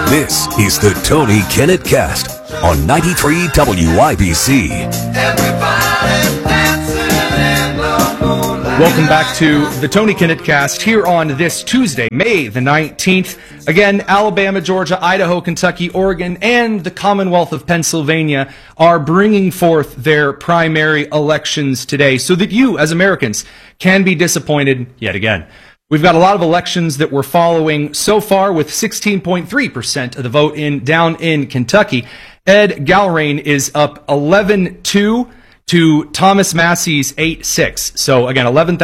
This is the Tony Kinnett Cast on 93 WIBC. Welcome back to the Tony Kinnett Cast here on this Tuesday, May the 19th. Again, Alabama, Georgia, Idaho, Kentucky, Oregon, and the Commonwealth of Pennsylvania are bringing forth their primary elections today so that you, as Americans, can be disappointed yet again. We've got a lot of elections that we're following so far, with 16.3% of the vote down in Kentucky. Ed Gallrein is up 11-2 to Thomas Massie's 8-6. So again,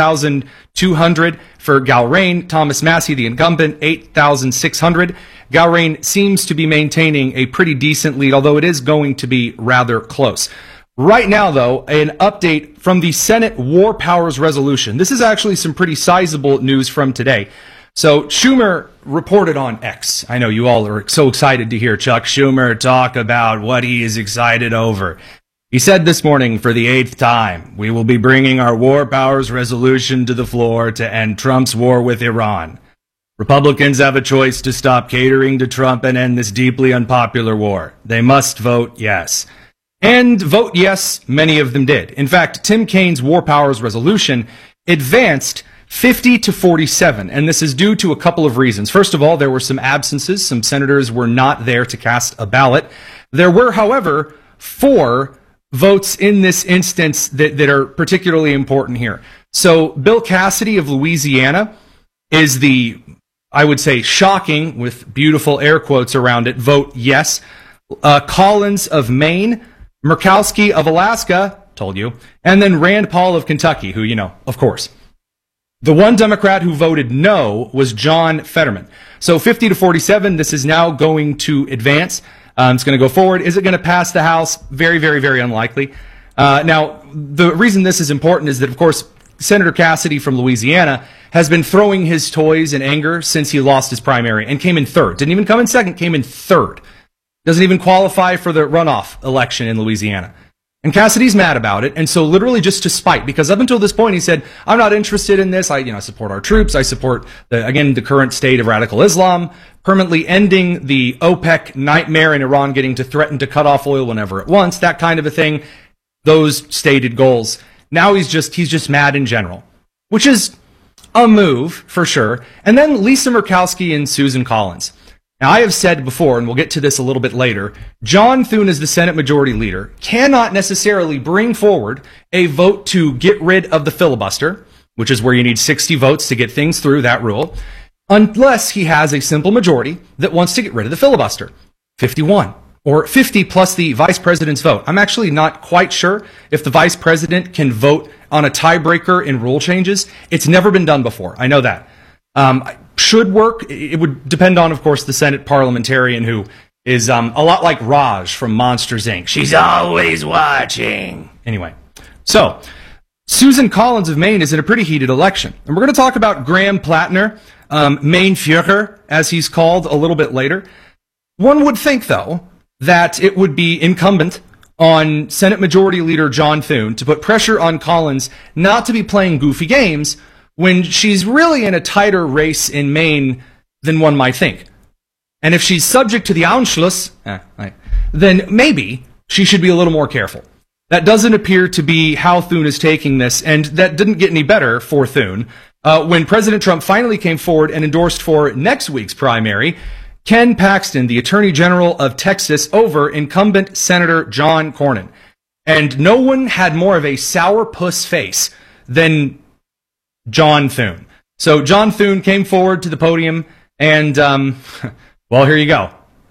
11,200 for Gallrein. Thomas Massie, the incumbent, 8,600. Gallrein seems to be maintaining a pretty decent lead, although it is going to be rather close. Right now, though, an update from the Senate War Powers Resolution. This is actually some pretty sizable news from today. So Schumer reported on X. I know you all are so excited to hear Chuck Schumer talk about what he is excited over. He said this morning, for the 8th time, we will be bringing our War Powers Resolution to the floor to end Trump's war with Iran. Republicans have a choice to stop catering to Trump and end this deeply unpopular war. They must vote yes. And vote yes, many of them did. In fact, Tim Kaine's War Powers Resolution advanced 50-47, and this is due to a couple of reasons. First of all, there were some absences. Some senators were not there to cast a ballot. There were, however, 4 votes in this instance that are particularly important here. So Bill Cassidy of Louisiana is the, I would say, shocking, with beautiful air quotes around it, vote yes. Collins of Maine, Murkowski of Alaska, told you, and then Rand Paul of Kentucky, who, you know, of course. The one Democrat who voted no was John Fetterman. So 50-47, this is now going to advance. It's going to go forward. Is it going to pass the House? Very, very, very unlikely. Now, the reason this is important is that, of course, Senator Cassidy from Louisiana has been throwing his toys in anger since he lost his primary and came in third. Didn't even come in second, came in third. Doesn't even qualify for the runoff election in Louisiana. And Cassidy's mad about it, and so literally just to spite, because up until this point he said, I'm not interested in this, I support our troops, I support, the current state of radical Islam, permanently ending the OPEC nightmare in Iran getting to threaten to cut off oil whenever it wants, that kind of a thing, those stated goals. Now he's just mad in general, which is a move, for sure. And then Lisa Murkowski and Susan Collins. Now, I have said before, and we'll get to this a little bit later, John Thune, as the Senate Majority Leader, cannot necessarily bring forward a vote to get rid of the filibuster, which is where you need 60 votes to get things through, that rule, unless he has a simple majority that wants to get rid of the filibuster. 51, or 50 plus the vice president's vote. I'm actually not quite sure if the vice president can vote on a tiebreaker in rule changes. It's never been done before. I know that. Should work. It would depend on, of course, the Senate parliamentarian, who is a lot like Raj from Monsters, Inc. She's always watching. Anyway, so Susan Collins of Maine is in a pretty heated election. And we're going to talk about Graham Plattner, Maine Führer, as he's called, a little bit later. One would think, though, that it would be incumbent on Senate Majority Leader John Thune to put pressure on Collins not to be playing goofy games when she's really in a tighter race in Maine than one might think. And if she's subject to the Anschluss, then maybe she should be a little more careful. That doesn't appear to be how Thune is taking this, and that didn't get any better for Thune. When President Trump finally came forward and endorsed for next week's primary Ken Paxton, the Attorney General of Texas, over incumbent Senator John Cornyn. And no one had more of a sourpuss face than John Thune. So John Thune came forward to the podium, and, well, here you go.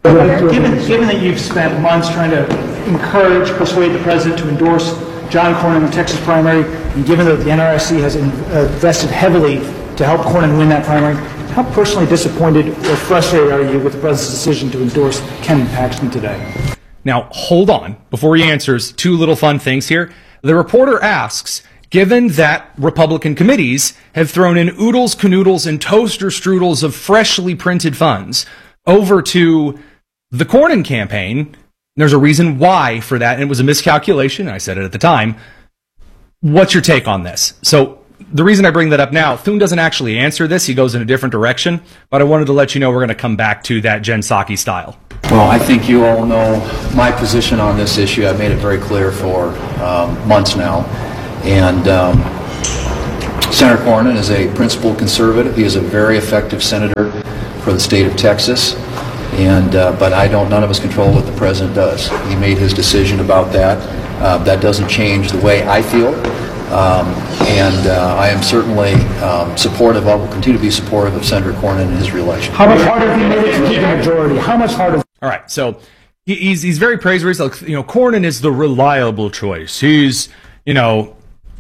Given that you've spent months trying to persuade the president to endorse John Cornyn in the Texas primary, and given that the NRSC has invested heavily to help Cornyn win that primary, how personally disappointed or frustrated are you with the president's decision to endorse Ken Paxton today? Now, hold on. Before he answers, 2 little fun things here. The reporter asks, given that Republican committees have thrown in oodles, canoodles, and toaster strudels of freshly printed funds over to the Cornyn campaign, there's a reason why for that, and it was a miscalculation. I said it at the time. What's your take on this? So the reason I bring that up now, Thune doesn't actually answer this. He goes in a different direction. But I wanted to let you know we're going to come back to that Jen Psaki style. Well, I think you all know my position on this issue. I've made it very clear for months now. And Senator Cornyn is a principled conservative. He is a very effective senator for the state of Texas. And but none of us control what the president does. He made his decision about that. That doesn't change the way I feel. And I am certainly supportive. I will continue to be supportive of Senator Cornyn and his reelection. How much harder have you made it to keep the majority? How much harder? All right, so he's very praiseworthy. Like, Cornyn is the reliable choice. He's the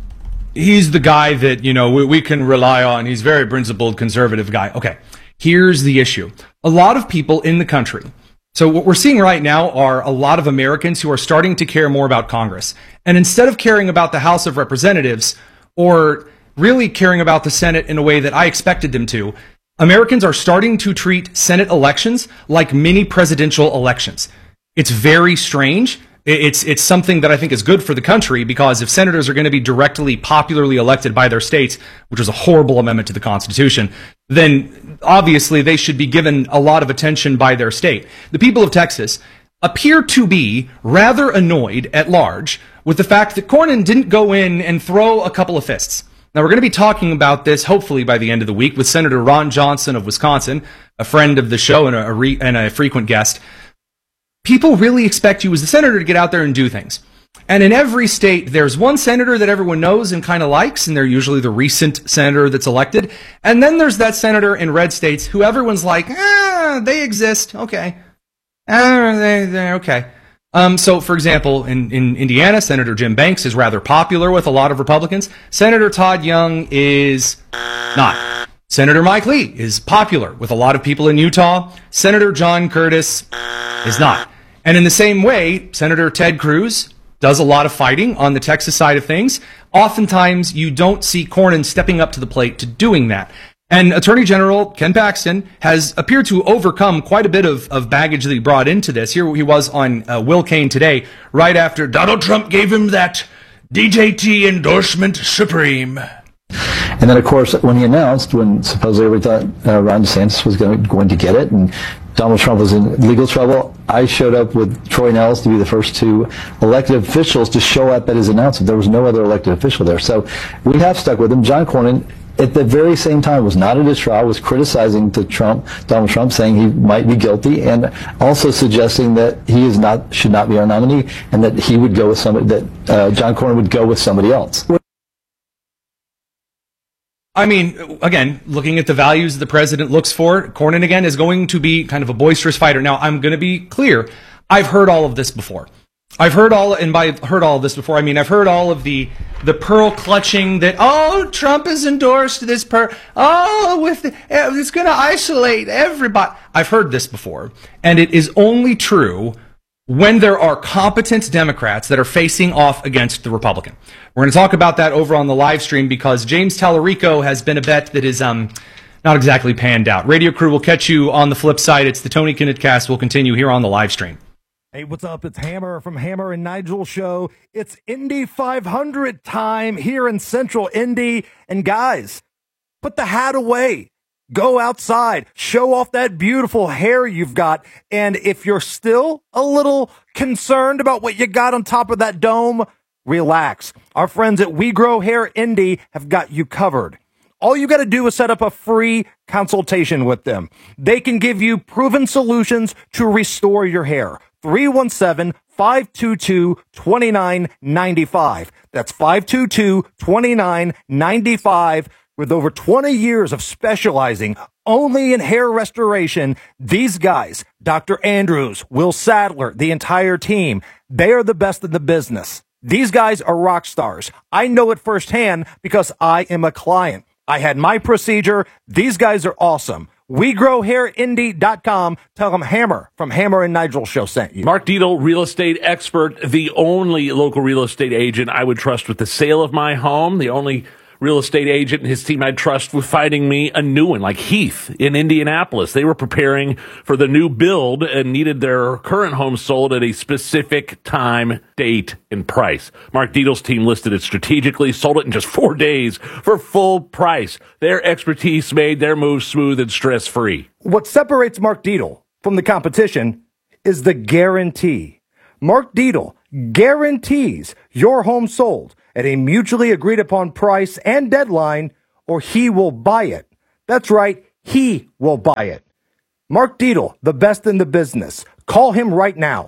guy that we can rely on. He's a very principled, conservative guy. Okay, here's the issue. A lot of people in the country. So what we're seeing right now are a lot of Americans who are starting to care more about Congress. And instead of caring about the House of Representatives or really caring about the Senate in a way that I expected them to, Americans are starting to treat Senate elections like mini presidential elections. It's very strange. It's something that I think is good for the country, because if senators are going to be directly, popularly elected by their states, which is a horrible amendment to the Constitution, then obviously they should be given a lot of attention by their state. The people of Texas appear to be rather annoyed at large with the fact that Cornyn didn't go in and throw a couple of fists. Now, we're going to be talking about this, hopefully, by the end of the week with Senator Ron Johnson of Wisconsin, a friend of the show and a frequent guest. People really expect you as the senator to get out there and do things. And in every state, there's one senator that everyone knows and kind of likes, and they're usually the recent senator that's elected. And then there's that senator in red states who everyone's like, they exist. Okay. They're okay. So, for example, in Indiana, Senator Jim Banks is rather popular with a lot of Republicans. Senator Todd Young is not. Senator Mike Lee is popular with a lot of people in Utah. Senator John Curtis is not. And in the same way, Senator Ted Cruz does a lot of fighting on the Texas side of things. Oftentimes, you don't see Cornyn stepping up to the plate to doing that. And Attorney General Ken Paxton has appeared to overcome quite a bit of baggage that he brought into this. Here he was on Will Cain today, right after Donald Trump gave him that DJT endorsement supreme. And then, of course, when he announced, when supposedly everybody thought Ron DeSantis was going to get it, and Donald Trump was in legal trouble, I showed up with Troy Nehls to be the first two elected officials to show up at his announcement. There was no other elected official there. So we have stuck with him. John Cornyn, at the very same time, was not at his trial, was criticizing Donald Trump, saying he might be guilty, and also suggesting that he should not be our nominee, and that he would go with somebody, that John Cornyn would go with somebody else. I mean, again, looking at the values the president looks for, Cornyn, again, is going to be kind of a boisterous fighter. Now, I'm going to be clear. I've heard all of this before. I've heard all of this before, I mean, I've heard all of the pearl clutching that, Trump has endorsed this it's going to isolate everybody. I've heard this before. And it is only true when there are competent Democrats that are facing off against the Republican. We're going to talk about that over on the live stream, because James Tallarico has been a bet that is not exactly panned out. Radio crew will catch you on the flip side. It's the Tony Kinnett Cast. We'll continue here on the live stream. Hey, what's up? It's Hammer from Hammer and Nigel Show. It's Indy 500 time here in Central Indy. And guys, put the hat away. Go outside, show off that beautiful hair you've got. And if you're still a little concerned about what you got on top of that dome, relax. Our friends at We Grow Hair Indy have got you covered. All you got to do is set up a free consultation with them. They can give you proven solutions to restore your hair. 317-522-2995. That's 522-2995. With over 20 years of specializing only in hair restoration, these guys, Dr. Andrews, Will Sadler, the entire team, they are the best in the business. These guys are rock stars. I know it firsthand because I am a client. I had my procedure. These guys are awesome. WeGrowHairIndy.com. Tell them Hammer from Hammer and Nigel Show sent you. Mark Dietel, real estate expert, the only local real estate agent I would trust with the sale of my home, the only real estate agent and his team I'd trust with finding me a new one, like Heath in Indianapolis. They were preparing for the new build and needed their current home sold at a specific time, date, and price. Mark Diedel's team listed it strategically, sold it in just 4 days for full price. Their expertise made their move smooth and stress-free. What separates Mark Diedel from the competition is the guarantee. Mark Diedel guarantees your home sold at a mutually agreed upon price and deadline, or he will buy it. That's right, he will buy it. Mark Diedel, the best in the business. Call him right now,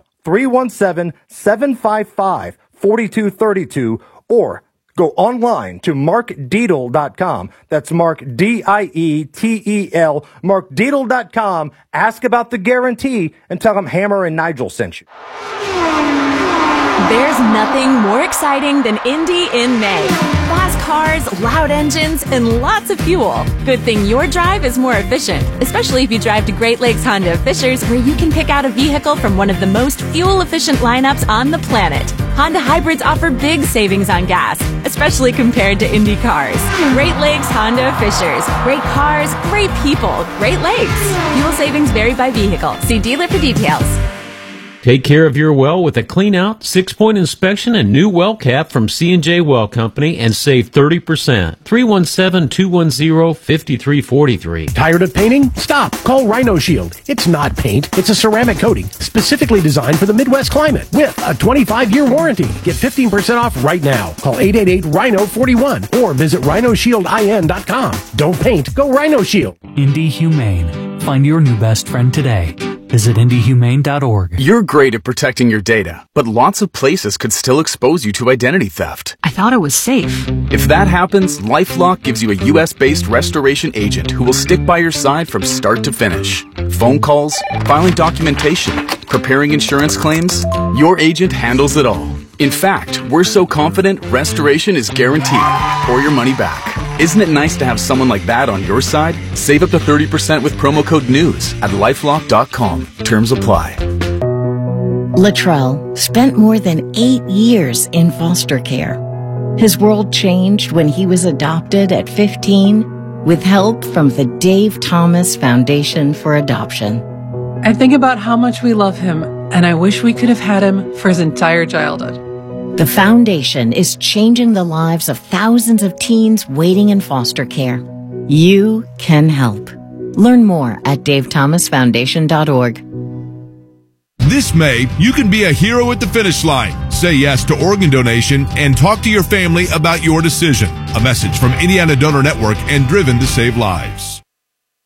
317-755-4232, or go online to markdiedel.com. That's Mark, D-I-E-T-E-L, markdiedel.com. Ask about the guarantee and tell him Hammer and Nigel sent you. There's nothing more exciting than Indy in May. Fast cars, loud engines, and lots of fuel. Good thing your drive is more efficient, especially if you drive to Great Lakes Honda of Fishers, where you can pick out a vehicle from one of the most fuel-efficient lineups on the planet. Honda hybrids offer big savings on gas, especially compared to Indy cars. Great Lakes Honda of Fishers. Great cars, great people, Great Lakes. Fuel savings vary by vehicle. See dealer for details. Take care of your well with a clean-out, 6-point inspection, and new well cap from C&J Well Company and save 30%. 317-210-5343. Tired of painting? Stop. Call Rhino Shield. It's not paint. It's a ceramic coating specifically designed for the Midwest climate with a 25-year warranty. Get 15% off right now. Call 888-RHINO-41 or visit rhinoshieldin.com. Don't paint. Go Rhino Shield. Indy Humane. Find your new best friend today. Visit IndyHumane.org. You're great at protecting your data, but lots of places could still expose you to identity theft. I thought it was safe. If that happens, LifeLock gives you a U.S.-based restoration agent who will stick by your side from start to finish. Phone calls, filing documentation, preparing insurance claims, your agent handles it all. In fact, we're so confident restoration is guaranteed or your money back. Isn't it nice to have someone like that on your side? Save up to 30% with promo code NEWS at LifeLock.com. Terms apply. Latrell spent more than 8 years in foster care. His world changed when he was adopted at 15 with help from the Dave Thomas Foundation for Adoption. I think about how much we love him, and I wish we could have had him for his entire childhood. The foundation is changing the lives of thousands of teens waiting in foster care. You can help. Learn more at davethomasfoundation.org. This May, you can be a hero at the finish line. Say yes to organ donation and talk to your family about your decision. A message from Indiana Donor Network and Driven to Save Lives.